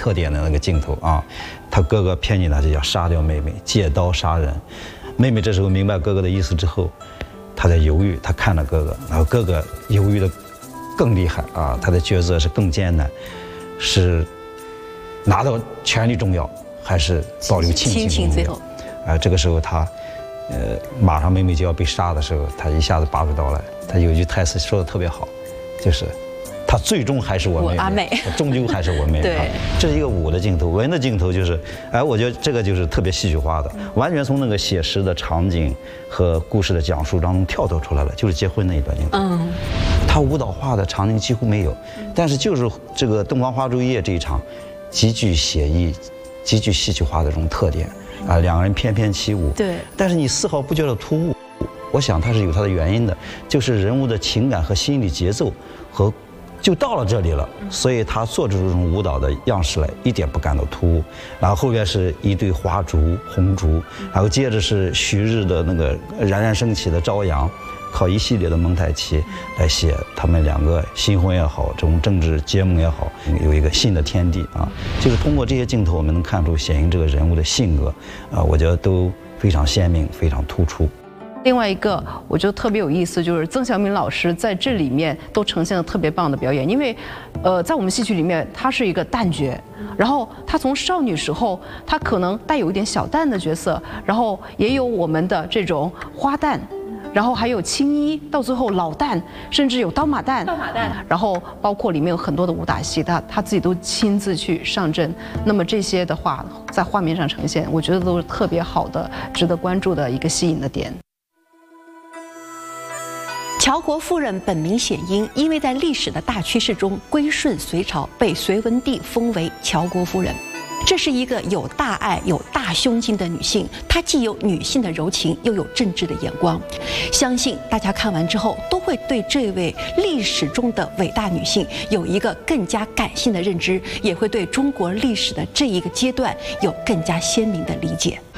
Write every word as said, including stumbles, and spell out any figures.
特点的那个镜头啊，他哥哥骗进来就要杀掉妹妹，借刀杀人。妹妹这时候明白哥哥的意思之后，她在犹豫，她看了哥哥，然后哥哥犹豫的更厉害啊，他的抉择是更艰难，是拿到权力重要，还是保留亲情重要？啊，这个时候他，呃，马上妹妹就要被杀的时候，他一下子拔出刀来，他有句台词说的特别好，就是。他最终还是我妹妹， 我阿妹， 终究还是我妹妹。 对， 这是一个武的镜头，文的镜头就是，哎，我觉得这个就是特别戏剧化的，完全从那个写实的场景和故事的讲述当中跳脱出来了，就是结婚那一段镜头。嗯，他舞蹈化的场景几乎没有，但是就是这个灯光花烛夜这一场，极具写意、极具戏剧化的这种特点啊，两个人翩翩起舞。 对， 但是你丝毫不觉得突兀，我想它是有它的原因的，就是人物的情感和心理节奏和。就到了这里了，所以他做出这种舞蹈的样式来，一点不感到突兀。然后后边是一对花烛、红烛，然后接着是旭日的那个冉冉升起的朝阳，靠一系列的蒙太奇来写他们两个新婚也好，这种政治结盟也好，有一个新的天地啊。就是通过这些镜头，我们能看出显映这个人物的性格啊，我觉得都非常鲜明，非常突出。 另外一个我觉得特别有意思，就是曾小敏老师在这里面都呈现了特别棒的表演，因为，呃，在我们戏曲里面，她是一个旦角，然后她从少女时候，她可能带有一点小旦的角色，然后也有我们的这种花旦。然后还有青衣，到最后老旦，甚至有刀马旦，刀马旦，然后包括里面有很多的武打戏，他他自己都亲自去上阵。那么这些的话，在画面上呈现，我觉得都是特别好的、值得关注的一个吸引的点。 乔国夫人本名显英，因为在历史的大趋势中归顺隋朝，被隋文帝封为乔国夫人。这是一个有大爱、有大胸襟的女性，她既有女性的柔情，又有政治的眼光。相信大家看完之后，都会对这位历史中的伟大女性有一个更加感性的认知，也会对中国历史的这一个阶段有更加鲜明的理解。